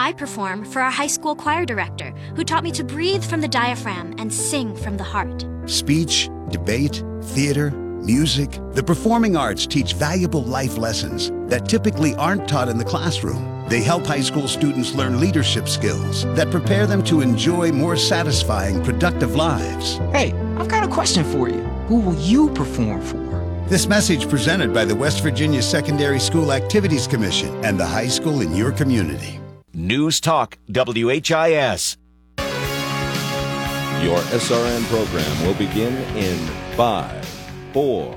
I perform for our high school choir director, who taught me to breathe from the diaphragm and sing from the heart. Speech, debate, theater, music. The performing arts teach valuable life lessons that typically aren't taught in the classroom. They help high school students learn leadership skills that prepare them to enjoy more satisfying, productive lives. Hey, I've got a question for you. Who will you perform for? This message presented by the West Virginia Secondary School Activities Commission and the high school in your community. News Talk WHIS. Your SRN program will begin in 5, 4.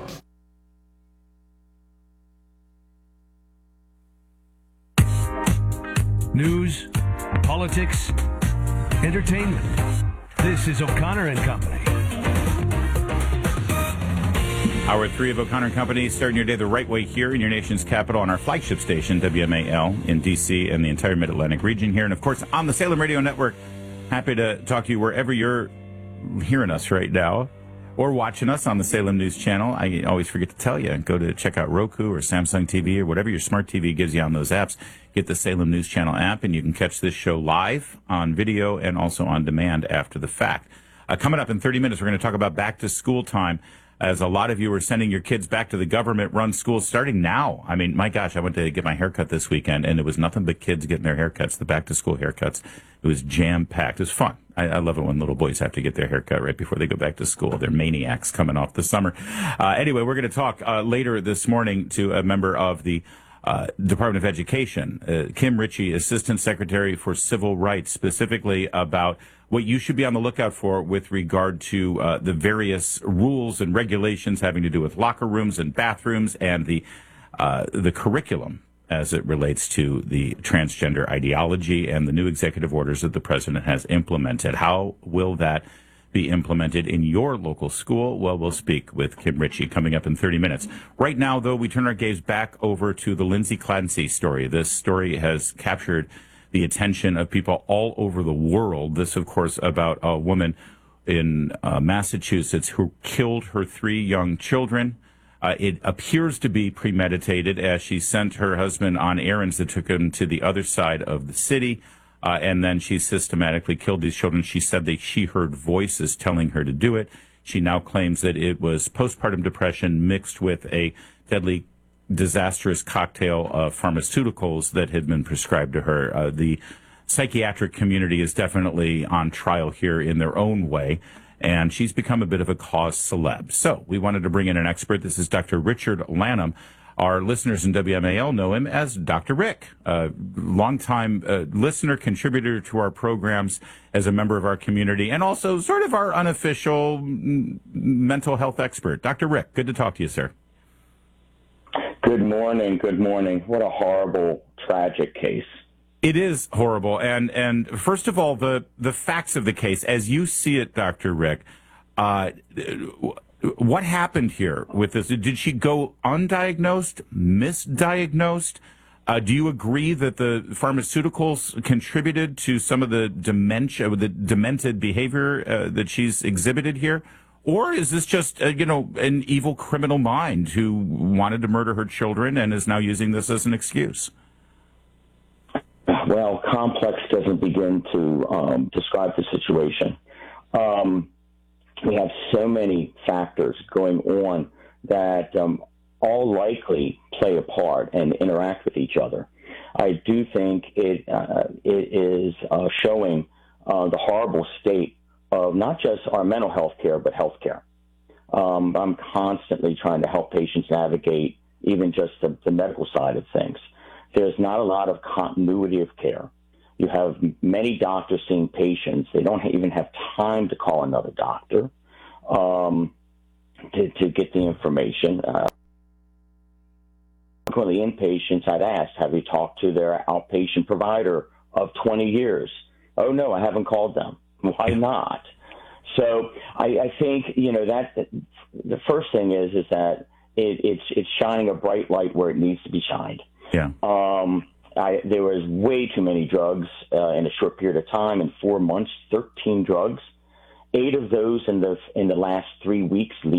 News, politics, entertainment. This is O'Connor and Company. Hour 3 of O'Connor & Company, starting your day the right way here in your nation's capital on our flagship station, WMAL, in D.C. and the entire Mid-Atlantic region here. And, of course, on the Salem Radio Network. Happy to talk to you wherever you're hearing us right now or watching us on the Salem News Channel. I always forget to tell you, go to check out Roku or Samsung TV or whatever your smart TV gives you on those apps. Get the Salem News Channel app, and you can catch this show live on video and also on demand after the fact. Coming up in 30 minutes, we're going to talk about back-to-school time, as a lot of you are sending your kids back to the government-run schools starting now. I mean, my gosh, I went to get my haircut this weekend, and it was nothing but kids getting their haircuts, the back-to-school haircuts. It was jam-packed. It was fun. I love it when little boys have to get their haircut right before they go back to school. They're maniacs coming off the summer. Anyway, we're going to talk later this morning to a member of the Department of Education, Kim Ritchie, Assistant Secretary for Civil Rights, specifically about what you should be on the lookout for with regard to the various rules and regulations having to do with locker rooms and bathrooms and the curriculum as it relates to the transgender ideology and the new executive orders that the president has implemented. How will that be implemented in your local school? Well, we'll speak with Kim Ritchie coming up in 30 minutes. Right now, though, we turn our gaze back over to the Lindsay Clancy story. This story has captured the attention of people all over the world. This, of course, about a woman in Massachusetts who killed her 3 young children. It appears to be premeditated, as she sent her husband on errands that took him to the other side of the city. And then she systematically killed these children. She said that she heard voices telling her to do it. She now claims that it was postpartum depression mixed with a deadly, disastrous cocktail of pharmaceuticals that had been prescribed to her. The psychiatric community is definitely on trial here in their own way, and she's become a bit of a cause celeb. So we wanted to bring in an expert. This is Dr. Richard Lanham. Our listeners in WMAL know him as Dr. Rick, a longtime listener, contributor to our programs as a member of our community, and also sort of our unofficial mental health expert. Dr. Rick, good to talk to you, sir. Good morning. Good morning. What a horrible, tragic case. It is horrible. And first of all, the facts of the case, as you see it, Dr. Rick, what happened here with this? Did she go undiagnosed, misdiagnosed? Do you agree that the pharmaceuticals contributed to some of the dementia, the demented behavior that she's exhibited here? Or is this just, an evil criminal mind who wanted to murder her children and is now using this as an excuse? Well, complex doesn't begin to describe the situation. We have so many factors going on that all likely play a part and interact with each other. I do think it is showing the horrible state of not just our mental health care, but health care. I'm constantly trying to help patients navigate even just the medical side of things. There's not a lot of continuity of care. You have many doctors seeing patients. They don't even have time to call another doctor to get the information. Frequently, inpatients, I'd asked, have you talked to their outpatient provider of 20 years? Oh, no, I haven't called them. Why not? So I think, that the first thing is that it's shining a bright light where it needs to be shined. Yeah. There was way too many drugs in a short period of time. In 4 months, 13 drugs. 8 of those in the last 3 weeks